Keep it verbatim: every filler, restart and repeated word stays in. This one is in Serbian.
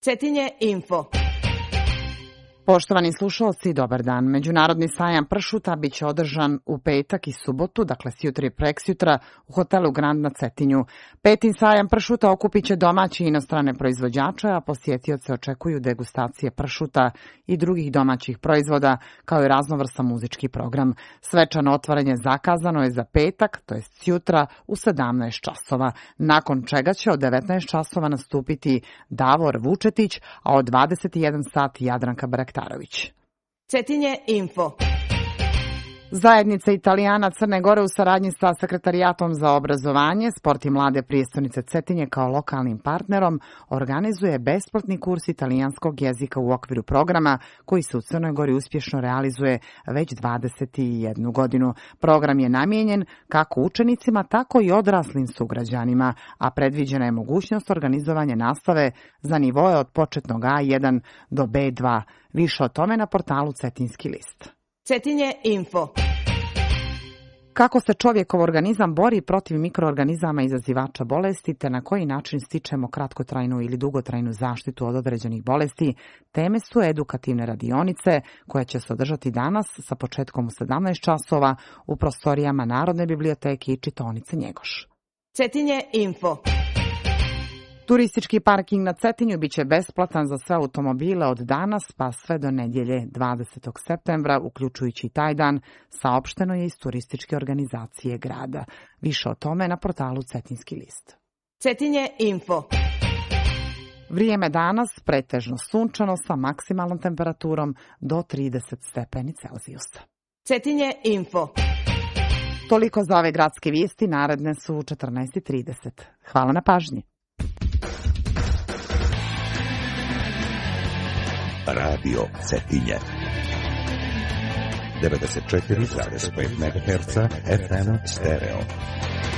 Cetinje info. Poštovani slušalci, dobar dan. Međunarodni sajam pršuta biće održan u petak i subotu, dakle sjutra i preksjutra, u hotelu Grand na Cetinju. Petin sajam pršuta okupit će domaći i inostrane proizvođače, a posjetioce očekuju degustacije pršuta i drugih domaćih proizvoda, kao i raznovrsan muzički program. Svečano otvaranje zakazano je za petak, to jest sjutra, u sedamnaest časova, nakon čega će od devetnaest časova nastupiti Davor Vučetić, a od dvadeset jedan sati Jadranka Barektarović. Cetinje info. Zajednica Italijana Crne Gore u saradnji sa Sekretarijatom za obrazovanje, sport i mlade prijestolnice Cetinje kao lokalnim partnerom organizuje besplatni kurs italijanskog jezika u okviru programa koji se u Crnoj Gori uspješno realizuje već dvadeset jednu godinu. Program je namijenjen kako učenicima, tako i odraslim sugrađanima, a predviđena je mogućnost organizovanja nastave za nivoe od početnog A jedan do B dva. Više o tome na portalu Cetinski list. Cetinje info. Kako se čovjekov organizam bori protiv mikroorganizama izazivača bolesti, te na koji način stičemo kratkotrajnu ili dugotrajnu zaštitu od određenih bolesti, teme su edukativne radionice koje će se održati danas sa početkom u sedamnaest časova u prostorijama Narodne biblioteke i čitaonice Njegoš. Cetinje info. Turistički parking na Cetinju biće besplatan za sve automobile od danas pa sve do nedjelje dvadesetog septembra, uključujući i taj dan, saopšteno je iz turističke organizacije grada. Više o tome na portalu Cetinski list. Cetinje info. Vrijeme danas pretežno sunčano sa maksimalnom temperaturom do trideset stepeni Celzijusa. Cetinje info. Toliko za ove gradske vijesti, naredne su u četrnaest i trideset. Hvala na pažnji. Radio Cetinje devedeset četiri zarez pet megaherca F M stereo.